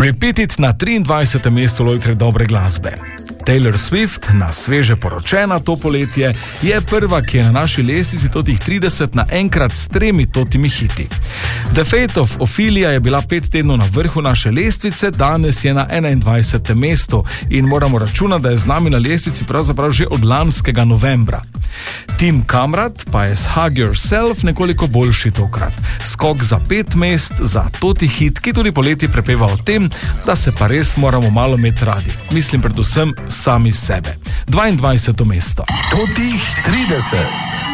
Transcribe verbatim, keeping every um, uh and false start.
Repeat It na triindvajsetem mestu lojtre dobre glasbe. Taylor Swift, na sveže poročena to poletje, je prva, ki je na naši lestvici totih trideset naenkrat s tremi totimi hiti. The Fate of Ophelia je bila pet tednov na vrhu naše lestvice, danes je na enaindvajsetem mestu in moramo računati, da je z nami na lestvici pravzaprav že od lanskega novembra. Tim Kamrat pa je s Hug Yourself nekoliko boljši tokrat. Skok za pet mest za toti hit, ki tudi poleti prepeva o tem, da se pa res moramo malo imeti radi. Mislim predvsem sami sebe. dvaindvajseto mesto. Totih trideset.